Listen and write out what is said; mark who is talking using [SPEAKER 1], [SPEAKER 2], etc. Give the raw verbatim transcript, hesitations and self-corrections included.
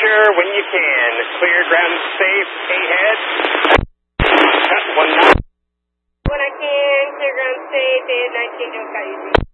[SPEAKER 1] clear when you can. Clear ground safe, ahead. That's one nine.
[SPEAKER 2] When I can, clear ground safe, ahead nineteen, don't cut you.